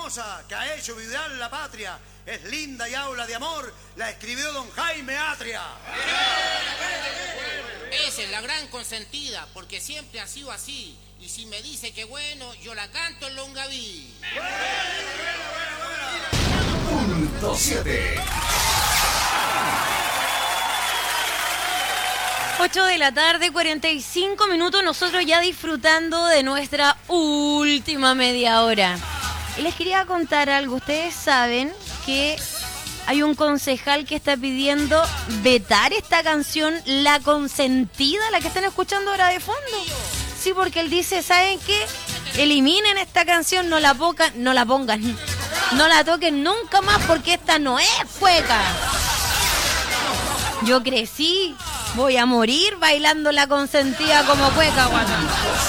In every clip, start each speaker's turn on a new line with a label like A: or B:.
A: hermosa que ha hecho vibrar la patria. Es linda y habla de amor, la escribió don Jaime Atria.
B: Esa es la gran consentida, porque siempre ha sido así. Y si me dice que bueno, yo la canto en Longaví.
C: Punto 7.
D: 8 de la tarde, 45 minutos, nosotros ya disfrutando de nuestra última media hora. Y les quería contar algo. Ustedes saben que hay un concejal que está pidiendo vetar esta canción, La Consentida, la que están escuchando ahora de fondo. Sí, porque él dice, ¿saben qué? Eliminen esta canción, no la pongan, no la toquen nunca más porque esta no es cueca. Yo crecí, voy a morir bailando La Consentida como cueca, guata.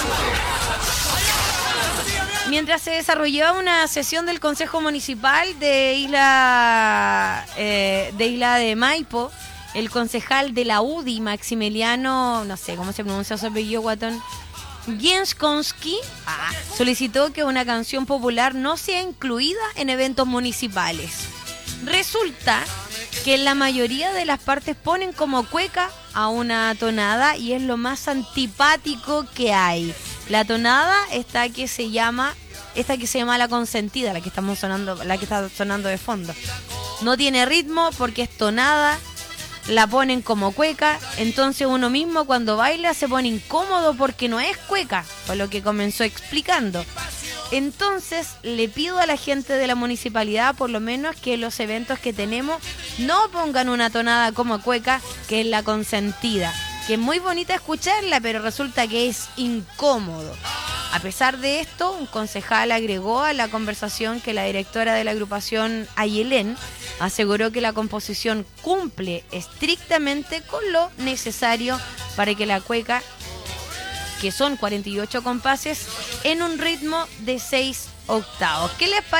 D: Mientras se desarrollaba una sesión del Consejo Municipal de Isla de Maipo, el concejal de la UDI, Maximiliano, no sé cómo se pronuncia su apellido, guatón, Gienskowski, solicitó que una canción popular no sea incluida en eventos municipales. Resulta que la mayoría de las partes ponen como cueca a una tonada y es lo más antipático que hay. La tonada esta que se llama La Consentida, la que está sonando de fondo. No tiene ritmo porque es tonada, la ponen como cueca, entonces uno mismo cuando baila se pone incómodo porque no es cueca, fue lo que comenzó explicando. Entonces le pido a la gente de la municipalidad, por lo menos que los eventos que tenemos no pongan una tonada como cueca, que es La Consentida, que es muy bonita escucharla, pero resulta que es incómodo. A pesar de esto, un concejal agregó a la conversación que la directora de la agrupación Ayelén aseguró que la composición cumple estrictamente con lo necesario para que la cueca, que son 48 compases, en un ritmo de 6 octavos. ¿Qué les parece?